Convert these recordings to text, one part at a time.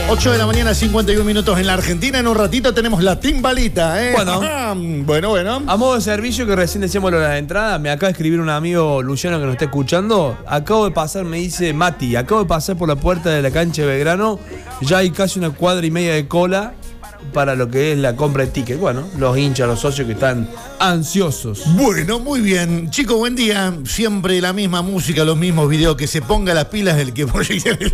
8 de la mañana, 51 minutos en la Argentina. En un ratito tenemos la timbalita, ¿eh? Bueno. A modo de servicio, que recién decíamos lo de la entrada, me acaba de escribir un amigo Luciano que nos está escuchando. Acabo de pasar, me dice Mati, acabo de pasar por la puerta de la cancha de Belgrano. Ya hay casi una cuadra y media de cola para lo que es la compra de tickets. Bueno, los hinchas, los socios que están ansiosos. Bueno, muy bien. Chicos, buen día. Siempre la misma música, los mismos videos. Que se ponga las pilas del que... No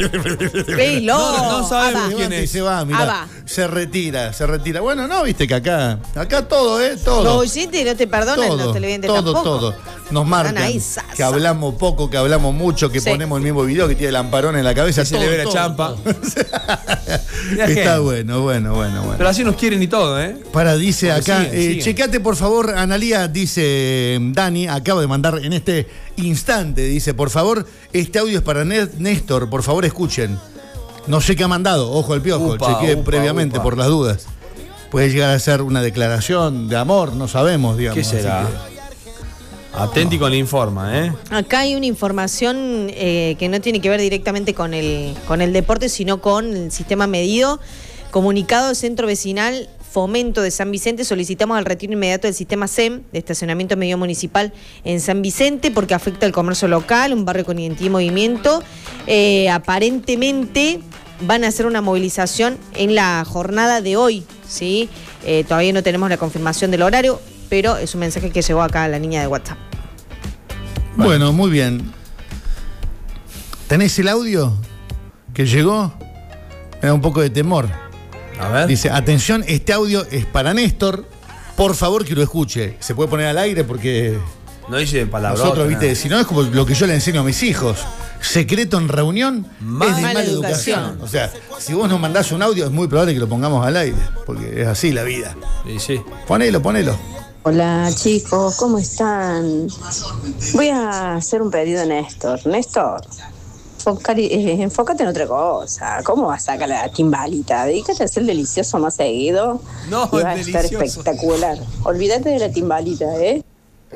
sabemos quién es. Se va, mirá. Se retira. Bueno, no, viste que acá todo, todo. Los oyentes no te perdonan, los televidentes tampoco. Todo. Nos marcan ahí, que hablamos poco, que hablamos mucho, que ponemos el mismo video, que tiene el lamparón en la cabeza. Que se le ve la champa. Está bueno. Pero así nos quieren y todo, ¿eh? Dice porque acá, siguen. Checate por favor, Analía, dice Dani, acaba de mandar en este instante, dice, por favor, este audio es para Néstor, por favor escuchen. No sé qué ha mandado, ojo al piojo, chequeé previamente por las dudas. Puede llegar a ser una declaración de amor, no sabemos, digamos. ¿Qué será? Aténtico le informa, ¿eh? Acá hay una información que no tiene que ver directamente con el deporte, sino con el sistema medido. Comunicado del Centro Vecinal Fomento de San Vicente, solicitamos el retiro inmediato del sistema SEM, de estacionamiento medio municipal en San Vicente, porque afecta al comercio local, un barrio con identidad y movimiento. Aparentemente van a hacer una movilización en la jornada de hoy, ¿sí? Todavía no tenemos la confirmación del horario, pero es un mensaje que llegó acá a la niña de WhatsApp. Bueno, muy bien. ¿Tenés el audio que llegó? Me da un poco de temor. A ver. Dice, atención, este audio es para Néstor. Por favor que lo escuche. Se puede poner al aire porque... No dice palabras. Nosotros, viste, si no es como lo que yo le enseño a mis hijos. Secreto en reunión es de mala educación. O sea, si vos nos mandás un audio es muy probable que lo pongamos al aire. Porque es así la vida. Sí. Ponelo. Hola chicos, ¿cómo están? Voy a hacer un pedido a Néstor. Néstor, enfócate en otra cosa. ¿Cómo vas a sacar la timbalita? Dedícate a hacer delicioso más seguido. No, y va a estar espectacular. Olvídate de la timbalita, ¿eh?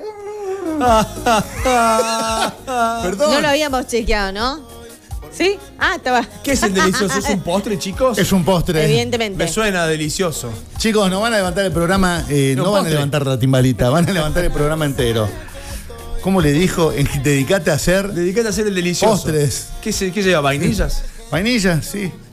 Perdón. No lo habíamos chequeado, ¿no? ¿Sí? Estaba. ¿Qué es el delicioso? ¿Es un postre, chicos? Es un postre. Evidentemente. Me suena delicioso. Chicos, no van a levantar el programa, no van a levantar la timbalita, van a levantar el programa entero. ¿Cómo le dijo? Dedicate a hacer el delicioso. Postres. ¿Qué lleva? ¿Vainillas? Vainillas, sí.